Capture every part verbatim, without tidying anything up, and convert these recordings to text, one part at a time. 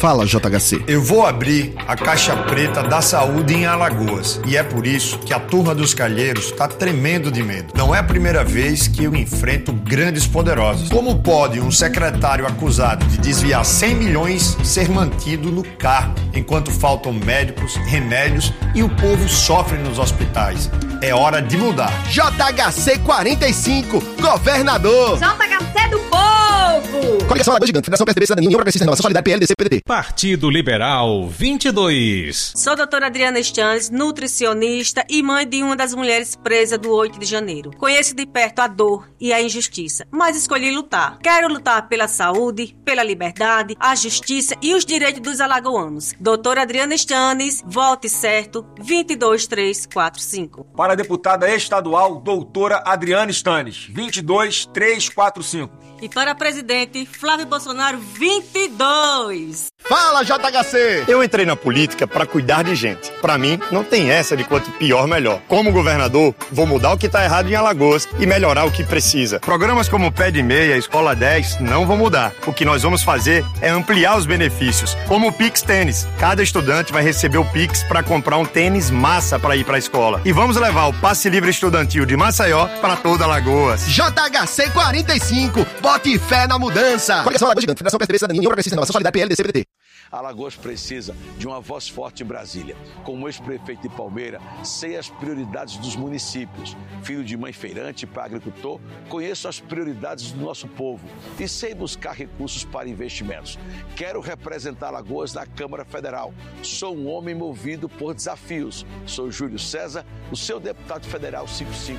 Fala, J H C. Eu vou abrir a caixa preta da saúde em Alagoas e é por isso que a turma dos calheiros está tremendo de medo. Não é a primeira vez que eu enfrento grandes poderosos. Como pode um secretário acusado de desviar cem milhões ser mantido no cargo, enquanto faltam médicos, remédios e o povo sofre nos hospitais? É hora de mudar. J H C quarenta e cinco, governador. J H C do povo. Coligação Alagoas Gigante, Federação P S D B, Cidadania, União Progressista, Renovação Solidária, P L D C, P D T. Partido Liberal vinte e dois. Sou doutora Adriana Stanles, nutricionista e mãe de uma das mulheres presas do oito de janeiro. Conheço de perto a dor e a injustiça, mas escolhi lutar. Quero lutar pela saúde, pela liberdade, a justiça e os direitos dos alagoanos. Doutora Adriana Stanles, vote certo, vinte e dois três quatro cinco. Para a deputada estadual, doutora Adriana Stanles, vinte e dois três quatro cinco. E para presidente, Flávio Bolsonaro, vinte e dois. Fala, J H C. Eu entrei na política para cuidar de gente. Para mim, não tem essa de quanto pior, melhor. Como governador, vou mudar o que está errado em Alagoas e melhorar o que precisa. Programas como Pé de Meia, Escola dez não vão mudar. O que nós vamos fazer é ampliar os benefícios, como o Pix Tênis. Cada estudante vai receber o Pix para comprar um tênis massa para ir para a escola. E vamos levar o Passe Livre Estudantil de Maceió para toda Alagoas. J H C quarenta e cinco, bote fé na mudança. Coligação Alagoas Gigante, Federação P S D B, Cidadania, União Progressista, Renovação Solidária, P L D C, P D T. Alagoas precisa de uma voz forte em Brasília. Como ex-prefeito de Palmeira, sei as prioridades dos municípios. Filho de mãe feirante e pai agricultor, conheço as prioridades do nosso povo e sei buscar recursos para investimentos. Quero representar Alagoas na Câmara Federal. Sou um homem movido por desafios. Sou Júlio César, o seu deputado federal cinco cinco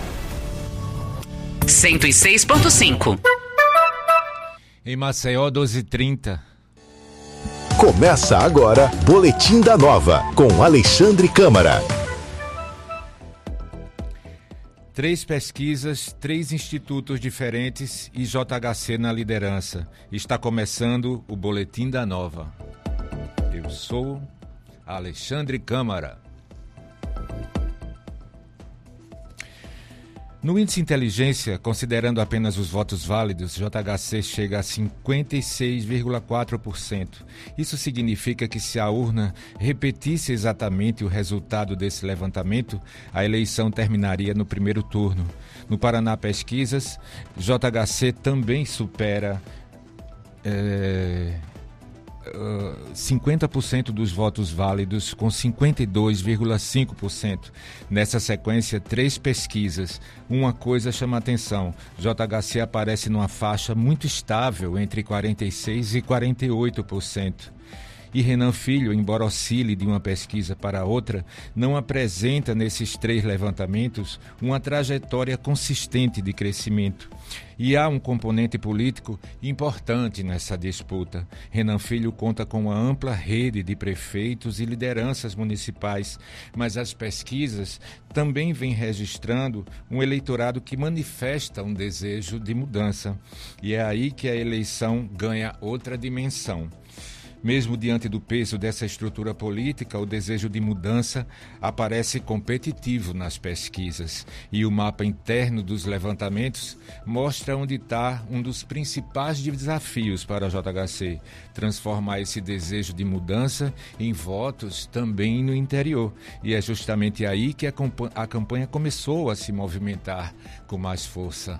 seis. cento e seis ponto cinco. Em Maceió, doze e trinta. Começa agora, Boletim da Nova, com Alexandre Câmara. Três pesquisas, três institutos diferentes e J H C na liderança. Está começando o Boletim da Nova. Eu sou Alexandre Câmara. No índice inteligência, considerando apenas os votos válidos, J H C chega a cinquenta e seis vírgula quatro por cento. Isso significa que se a urna repetisse exatamente o resultado desse levantamento, a eleição terminaria no primeiro turno. No Paraná Pesquisas, J H C também supera é, cinquenta por cento dos votos válidos, com cinquenta e dois vírgula cinco por cento. Nessa sequência, três pesquisas. Uma coisa chama a atenção: J H C aparece numa faixa muito estável entre quarenta e seis por cento e quarenta e oito por cento. E Renan Filho, embora oscile de uma pesquisa para outra, não apresenta nesses três levantamentos uma trajetória consistente de crescimento. E há um componente político importante nessa disputa. Renan Filho conta com uma ampla rede de prefeitos e lideranças municipais, mas as pesquisas também vêm registrando um eleitorado que manifesta um desejo de mudança. E é aí que a eleição ganha outra dimensão. Mesmo diante do peso dessa estrutura política, o desejo de mudança aparece competitivo nas pesquisas. E o mapa interno dos levantamentos mostra onde está um dos principais desafios para a J H C: transformar esse desejo de mudança em votos também no interior. E é justamente aí que a campanha começou a se movimentar com mais força.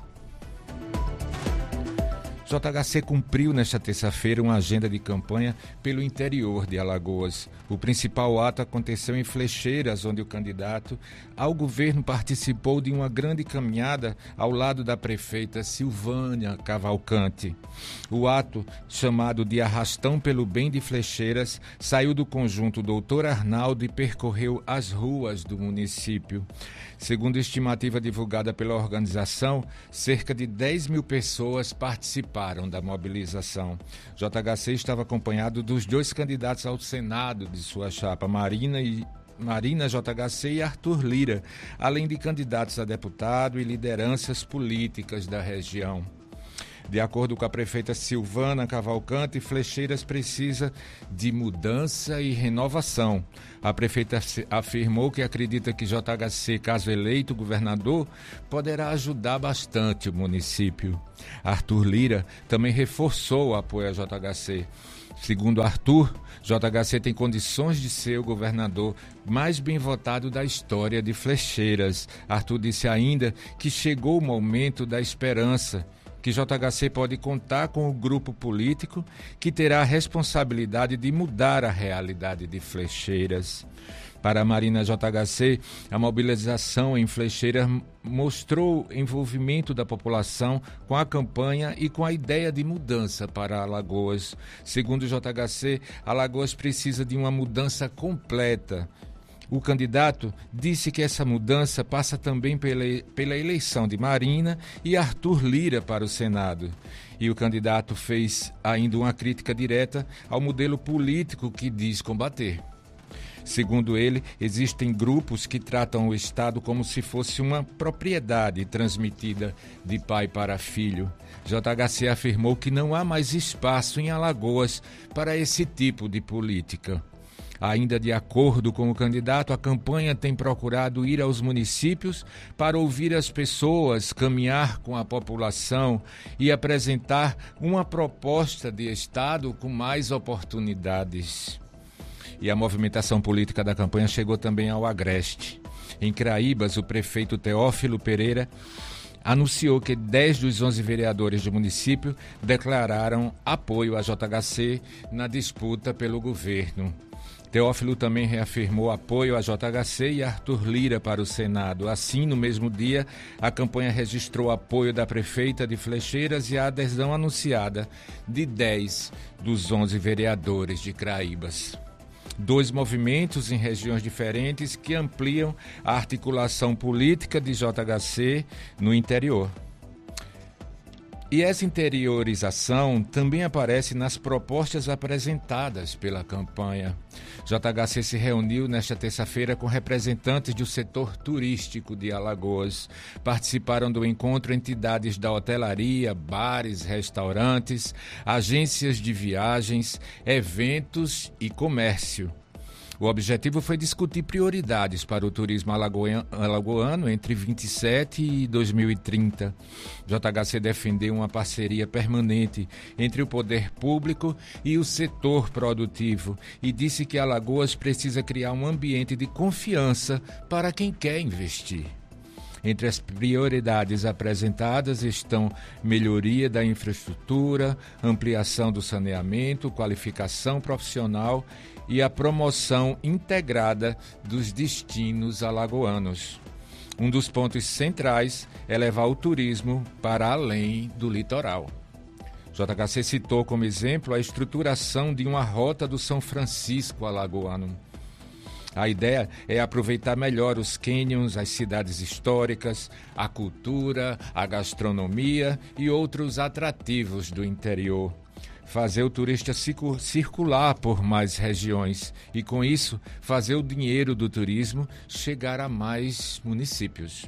J H C cumpriu nesta terça-feira uma agenda de campanha pelo interior de Alagoas. O principal ato aconteceu em Flecheiras, onde o candidato ao governo participou de uma grande caminhada ao lado da prefeita Silvânia Cavalcante. O ato, chamado de Arrastão pelo Bem de Flecheiras, saiu do conjunto Doutor Arnaldo e percorreu as ruas do município. Segundo a estimativa divulgada pela organização, cerca de dez mil pessoas participaram da mobilização. J H C estava acompanhado dos dois candidatos ao Senado de sua chapa, Marina e Marina J H C e Arthur Lira, além de candidatos a deputado e lideranças políticas da região. De acordo com a prefeita Silvana Cavalcante, Flecheiras precisa de mudança e renovação. A prefeita afirmou que acredita que J H C, caso eleito governador, poderá ajudar bastante o município. Arthur Lira também reforçou o apoio a J H C. Segundo Arthur, J H C tem condições de ser o governador mais bem votado da história de Flecheiras. Arthur disse ainda que chegou o momento da esperança, que J H C pode contar com o grupo político que terá a responsabilidade de mudar a realidade de Flecheiras. Para a Marina J H C, a mobilização em Flecheiras mostrou envolvimento da população com a campanha e com a ideia de mudança para Alagoas. Segundo J H C, Alagoas precisa de uma mudança completa. O candidato disse que essa mudança passa também pela, pela eleição de Marina e Arthur Lira para o Senado. E o candidato fez ainda uma crítica direta ao modelo político que diz combater. Segundo ele, existem grupos que tratam o Estado como se fosse uma propriedade transmitida de pai para filho. J H C afirmou que não há mais espaço em Alagoas para esse tipo de política. Ainda de acordo com o candidato, a campanha tem procurado ir aos municípios para ouvir as pessoas, caminhar com a população e apresentar uma proposta de Estado com mais oportunidades. E a movimentação política da campanha chegou também ao Agreste. Em Craíbas, o prefeito Teófilo Pereira anunciou que dez dos onze vereadores do município declararam apoio a J H C na disputa pelo governo. Teófilo também reafirmou apoio a J H C e Arthur Lira para o Senado. Assim, no mesmo dia, a campanha registrou apoio da prefeita de Flecheiras e a adesão anunciada de dez dos onze vereadores de Craíbas. Dois movimentos em regiões diferentes que ampliam a articulação política de J H C no interior. E essa interiorização também aparece nas propostas apresentadas pela campanha. J H C se reuniu nesta terça-feira com representantes do setor turístico de Alagoas. Participaram do encontro entidades da hotelaria, bares, restaurantes, agências de viagens, eventos e comércio. O objetivo foi discutir prioridades para o turismo alagoano entre vinte e sete e dois mil e trinta. J H C defendeu uma parceria permanente entre o poder público e o setor produtivo e disse que Alagoas precisa criar um ambiente de confiança para quem quer investir. Entre as prioridades apresentadas estão melhoria da infraestrutura, ampliação do saneamento, qualificação profissional e a promoção integrada dos destinos alagoanos. Um dos pontos centrais é levar o turismo para além do litoral. J H C citou como exemplo a estruturação de uma rota do São Francisco alagoano. A ideia é aproveitar melhor os cânions, as cidades históricas, a cultura, a gastronomia e outros atrativos do interior. Fazer o turista circular por mais regiões e, com isso, fazer o dinheiro do turismo chegar a mais municípios.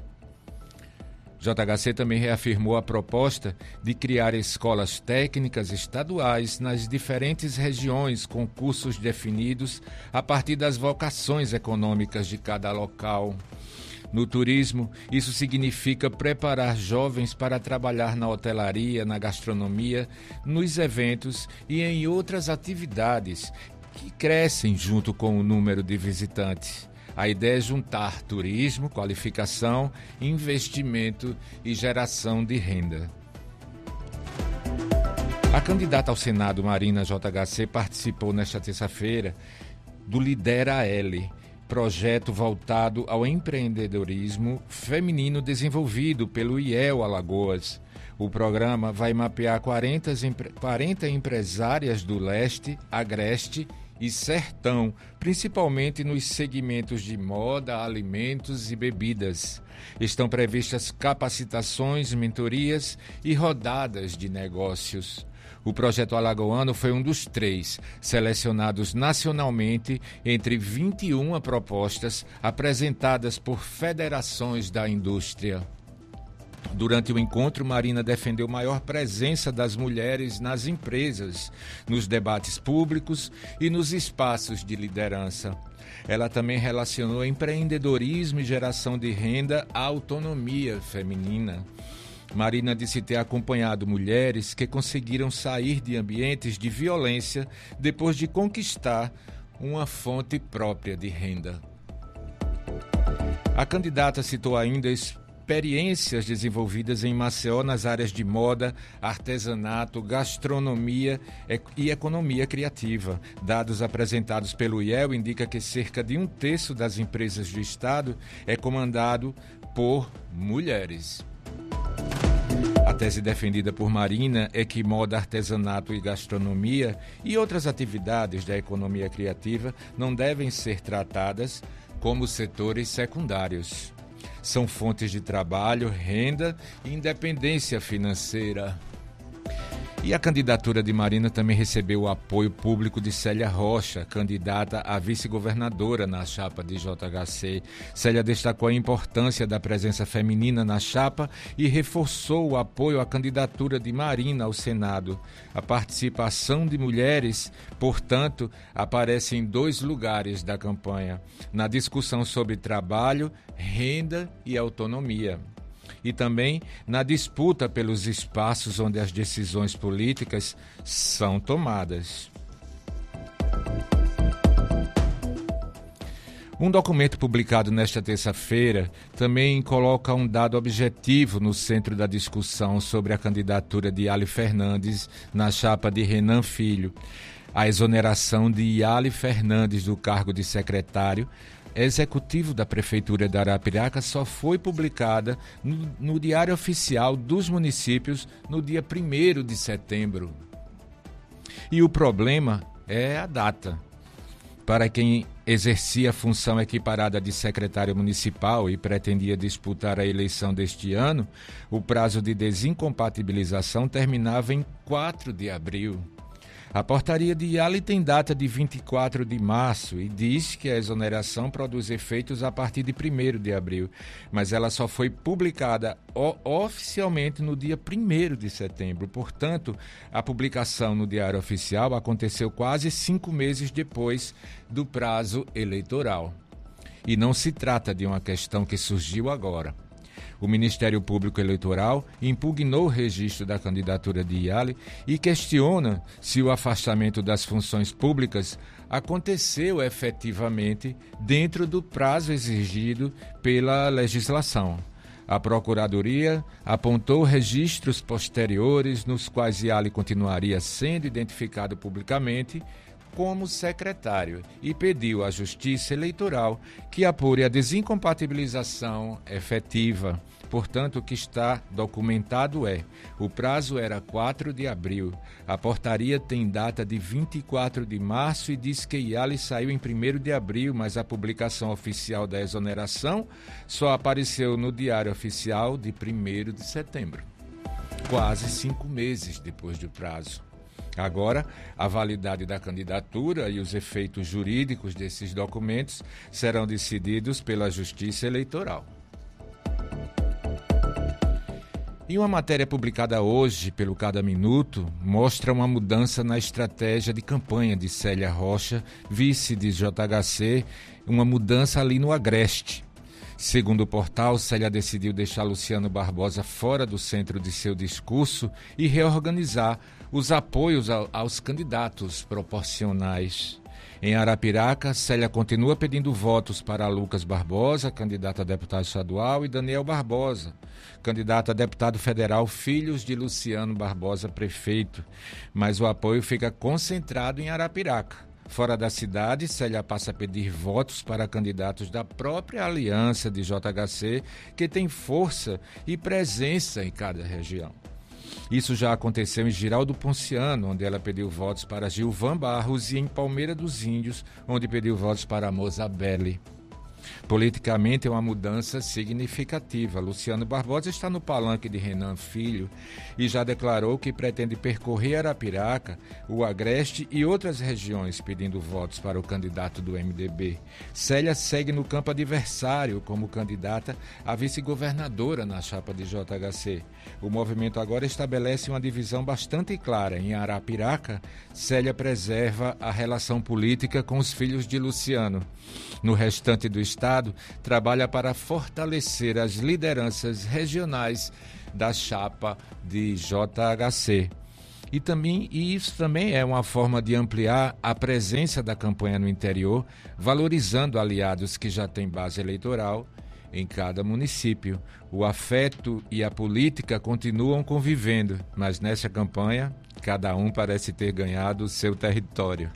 J H C também reafirmou a proposta de criar escolas técnicas estaduais nas diferentes regiões com cursos definidos a partir das vocações econômicas de cada local. No turismo, isso significa preparar jovens para trabalhar na hotelaria, na gastronomia, nos eventos e em outras atividades que crescem junto com o número de visitantes. A ideia é juntar turismo, qualificação, investimento e geração de renda. A candidata ao Senado, Marina J H C, participou nesta terça-feira do Lidera L, projeto voltado ao empreendedorismo feminino desenvolvido pelo I E L Alagoas. O programa vai mapear quarenta, quarenta empresárias do Leste, Agreste e Sertão, principalmente nos segmentos de moda, alimentos e bebidas. Estão previstas capacitações, mentorias e rodadas de negócios. O projeto alagoano foi um dos três selecionados nacionalmente entre vinte e uma propostas apresentadas por federações da indústria. Durante o encontro, Marina defendeu maior presença das mulheres nas empresas, nos debates públicos e nos espaços de liderança. Ela também relacionou empreendedorismo e geração de renda à autonomia feminina. Marina disse ter acompanhado mulheres que conseguiram sair de ambientes de violência depois de conquistar uma fonte própria de renda. A candidata citou ainda experiências desenvolvidas em Maceió nas áreas de moda, artesanato, gastronomia e economia criativa. Dados apresentados pelo I E L indicam que cerca de um terço das empresas do estado é comandado por mulheres. A tese defendida por Marina é que moda, artesanato e gastronomia e outras atividades da economia criativa não devem ser tratadas como setores secundários. São fontes de trabalho, renda e independência financeira. E a candidatura de Marina também recebeu o apoio público de Célia Rocha, candidata a vice-governadora na chapa de J H C. Célia destacou a importância da presença feminina na chapa e reforçou o apoio à candidatura de Marina ao Senado. A participação de mulheres, portanto, aparece em dois lugares da campanha: na discussão sobre trabalho, renda e autonomia. E também na disputa pelos espaços onde as decisões políticas são tomadas. Um documento publicado nesta terça-feira também coloca um dado objetivo no centro da discussão sobre a candidatura de Yali Fernandes na chapa de Renan Filho. A exoneração de Yali Fernandes do cargo de secretário executivo da Prefeitura de Arapiraca só foi publicada no, no Diário Oficial dos Municípios no dia primeiro de setembro. E o problema é a data. Para quem exercia a função equiparada de secretário municipal e pretendia disputar a eleição deste ano, o prazo de desincompatibilização terminava em quatro de abril. A portaria de Yali tem data de vinte e quatro de março e diz que a exoneração produz efeitos a partir de primeiro de abril, mas ela só foi publicada oficialmente no dia primeiro de setembro. Portanto, a publicação no Diário Oficial aconteceu quase cinco meses depois do prazo eleitoral. E não se trata de uma questão que surgiu agora. O Ministério Público Eleitoral impugnou o registro da candidatura de Yali e questiona se o afastamento das funções públicas aconteceu efetivamente dentro do prazo exigido pela legislação. A Procuradoria apontou registros posteriores nos quais Yali continuaria sendo identificado publicamente como secretário e pediu à Justiça Eleitoral que apure a desincompatibilização efetiva. Portanto, o que está documentado é: o prazo era quatro de abril, a portaria tem data de vinte e quatro de março e diz que Yali saiu em primeiro de abril, mas a publicação oficial da exoneração só apareceu no Diário Oficial de primeiro de setembro, quase cinco meses depois do prazo. Agora, a validade da candidatura e os efeitos jurídicos desses documentos serão decididos pela Justiça Eleitoral. E uma matéria publicada hoje pelo Cada Minuto mostra uma mudança na estratégia de campanha de Célia Rocha, vice de J H C, uma mudança ali no Agreste. Segundo o portal, Célia decidiu deixar Luciano Barbosa fora do centro de seu discurso e reorganizar os apoios aos candidatos proporcionais. Em Arapiraca, Célia continua pedindo votos para Lucas Barbosa, candidato a deputado estadual, e Daniel Barbosa, candidato a deputado federal, filhos de Luciano Barbosa, prefeito. Mas o apoio fica concentrado em Arapiraca. Fora da cidade, Célia passa a pedir votos para candidatos da própria aliança de J H C, que tem força e presença em cada região. Isso já aconteceu em Giraldo Ponciano, onde ela pediu votos para Gilvan Barros, e em Palmeira dos Índios, onde pediu votos para Mozabelli. Politicamente é uma mudança significativa. Luciano Barbosa está no palanque de Renan Filho e já declarou que pretende percorrer Arapiraca, o Agreste e outras regiões pedindo votos para o candidato do M D B. Célia segue no campo adversário como candidata a vice-governadora na chapa de J H C. O movimento agora estabelece uma divisão bastante clara. Em Arapiraca, Célia preserva a relação política com os filhos de Luciano. No restante do estado, trabalha para fortalecer as lideranças regionais da chapa de J H C. E, também, e isso também é uma forma de ampliar a presença da campanha no interior, valorizando aliados que já têm base eleitoral em cada município. O afeto e a política continuam convivendo, mas nessa campanha, cada um parece ter ganhado o seu território.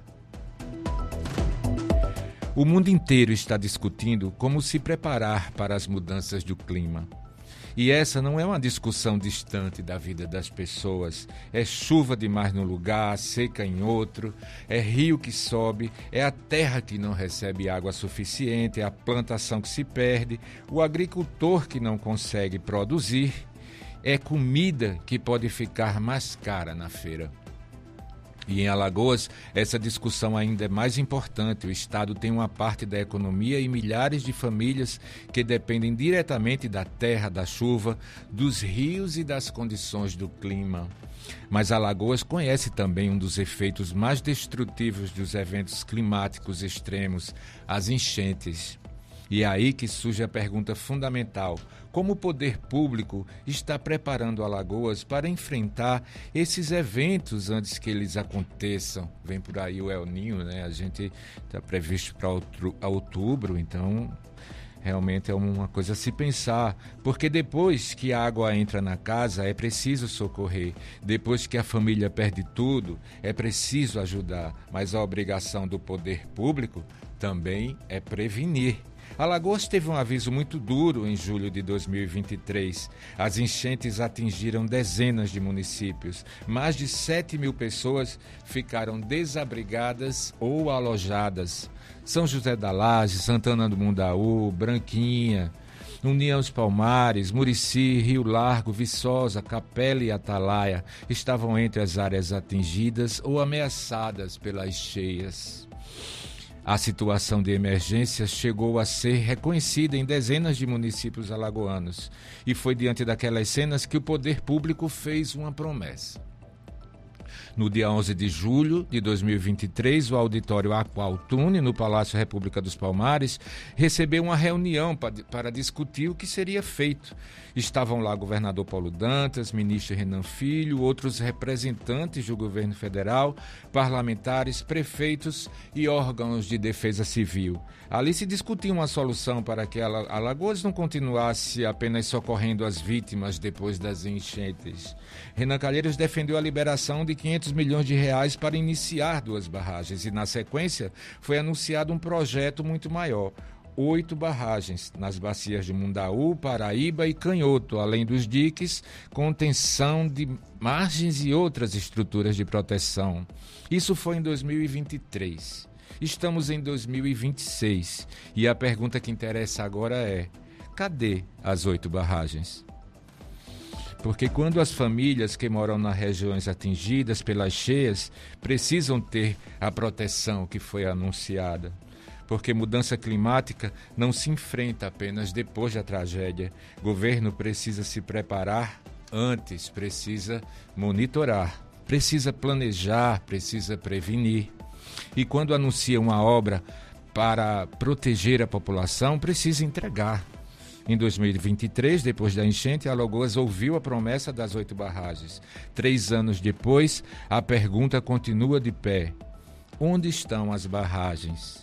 O mundo inteiro está discutindo como se preparar para as mudanças do clima. E essa não é uma discussão distante da vida das pessoas. É chuva demais num lugar, seca em outro, é rio que sobe, é a terra que não recebe água suficiente, é a plantação que se perde, o agricultor que não consegue produzir, é comida que pode ficar mais cara na feira. E em Alagoas, essa discussão ainda é mais importante. O Estado tem uma parte da economia e milhares de famílias que dependem diretamente da terra, da chuva, dos rios e das condições do clima. Mas Alagoas conhece também um dos efeitos mais destrutivos dos eventos climáticos extremos, as enchentes. E é aí que surge a pergunta fundamental: como o poder público está preparando Alagoas para enfrentar esses eventos antes que eles aconteçam? Vem por aí o El Niño, né? A gente está previsto para outubro, então realmente é uma coisa a se pensar, porque depois que a água entra na casa é preciso socorrer, depois que a família perde tudo é preciso ajudar, mas a obrigação do poder público também é prevenir. Alagoas teve um aviso muito duro em julho de dois mil e vinte e três. As enchentes atingiram dezenas de municípios. Mais de sete mil pessoas ficaram desabrigadas ou alojadas. São José da Laje, Santana do Mundaú, Branquinha, União dos Palmares, Murici, Rio Largo, Viçosa, Capela e Atalaia estavam entre as áreas atingidas ou ameaçadas pelas cheias. A situação de emergência chegou a ser reconhecida em dezenas de municípios alagoanos e foi diante daquelas cenas que o poder público fez uma promessa. No dia onze de julho de dois mil e vinte e três, o auditório Aqualtune, no Palácio República dos Palmares, recebeu uma reunião para discutir o que seria feito. Estavam lá o governador Paulo Dantas, ministro Renan Filho, outros representantes do governo federal, parlamentares, prefeitos e órgãos de defesa civil. Ali se discutia uma solução para que Alagoas não continuasse apenas socorrendo as vítimas depois das enchentes. Renan Calheiros defendeu a liberação de quinhentos milhões de reais para iniciar duas barragens e, na sequência, foi anunciado um projeto muito maior. Oito barragens nas bacias de Mundaú, Paraíba e Canhoto, além dos diques, contenção de margens e outras estruturas de proteção. Isso foi em dois mil e vinte e três. Estamos em dois mil e vinte e seis e a pergunta que interessa agora é: cadê as oito barragens? Porque quando as famílias que moram nas regiões atingidas pelas cheias precisam ter a proteção que foi anunciada. Porque mudança climática não se enfrenta apenas depois da tragédia. O governo precisa se preparar antes, precisa monitorar, precisa planejar, precisa prevenir. E quando anuncia uma obra para proteger a população, precisa entregar. Em dois mil e vinte e três, depois da enchente, Alagoas ouviu a promessa das oito barragens. Três anos depois, a pergunta continua de pé: onde estão as barragens?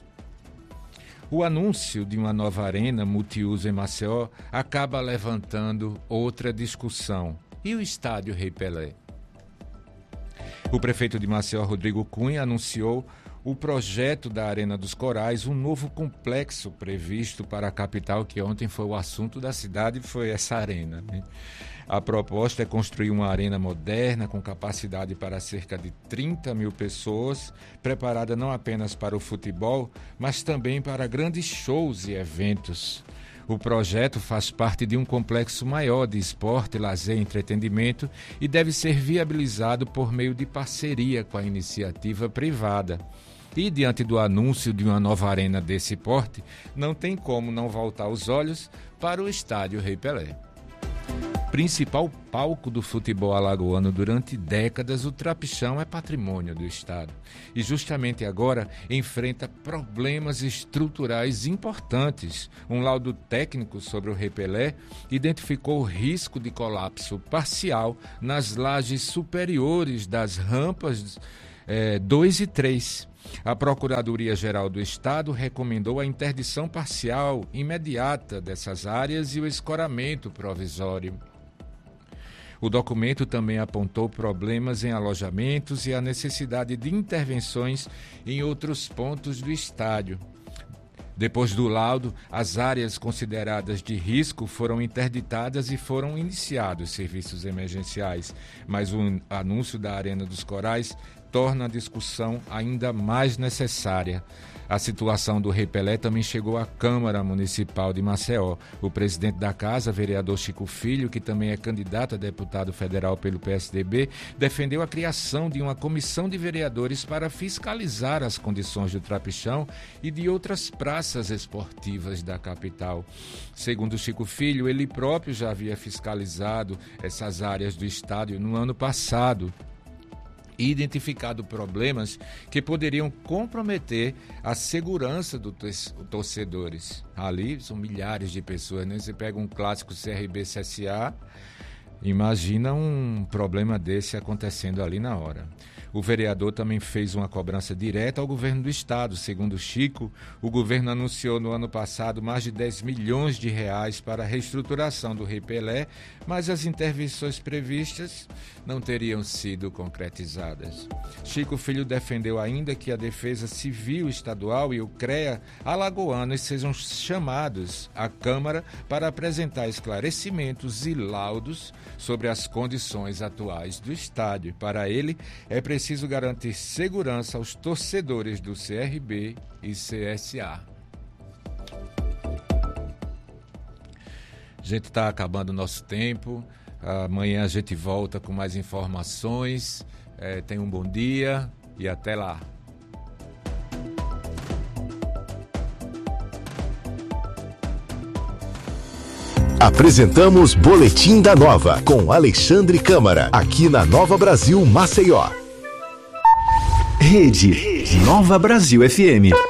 O anúncio de uma nova arena multiuso em Maceió acaba levantando outra discussão. E o estádio Rei Pelé? O prefeito de Maceió, Rodrigo Cunha, anunciou o projeto da Arena dos Corais, um novo complexo previsto para a capital, que ontem foi o assunto da cidade, foi essa arena, né? A proposta é construir uma arena moderna com capacidade para cerca de trinta mil pessoas, preparada não apenas para o futebol, mas também para grandes shows e eventos. O projeto faz parte de um complexo maior de esporte, lazer e entretenimento e deve ser viabilizado por meio de parceria com a iniciativa privada. E, diante do anúncio de uma nova arena desse porte, não tem como não voltar os olhos para o Estádio Rei Pelé. Principal palco do futebol alagoano durante décadas, o Trapichão é patrimônio do Estado. E justamente agora enfrenta problemas estruturais importantes. Um laudo técnico sobre o Rei Pelé identificou o risco de colapso parcial nas lajes superiores das rampas eh, dois e três. A Procuradoria-Geral do Estado recomendou a interdição parcial imediata dessas áreas e o escoramento provisório. O documento também apontou problemas em alojamentos e a necessidade de intervenções em outros pontos do estádio. Depois do laudo, as áreas consideradas de risco foram interditadas e foram iniciados serviços emergenciais, mas o anúncio da Arena dos Corais torna a discussão ainda mais necessária. A situação do Rei Pelé também chegou à Câmara Municipal de Maceió. O presidente da casa, vereador Chico Filho, que também é candidato a deputado federal pelo P S D B, defendeu a criação de uma comissão de vereadores para fiscalizar as condições do Trapichão e de outras praças esportivas da capital. Segundo Chico Filho, ele próprio já havia fiscalizado essas áreas do estádio no ano passado e identificado problemas que poderiam comprometer a segurança dos torcedores. Ali são milhares de pessoas, né? Você pega um clássico C R B C S A, imagina um problema desse acontecendo ali na hora. O vereador também fez uma cobrança direta ao governo do estado. Segundo Chico, o governo anunciou no ano passado mais de dez milhões de reais para a reestruturação do Rei Pelé, mas as intervenções previstas não teriam sido concretizadas. Chico Filho defendeu ainda que a Defesa Civil Estadual e o CREA alagoanos sejam chamados à Câmara para apresentar esclarecimentos e laudos sobre as condições atuais do estádio. Para ele, é preciso garantir segurança aos torcedores do C R B e C S A. A gente está acabando o nosso tempo. Amanhã a gente volta com mais informações. É, tenha um bom dia e até lá. Apresentamos Boletim da Nova com Alexandre Câmara, aqui na Nova Brasil Maceió. Rede Nova Brasil F M.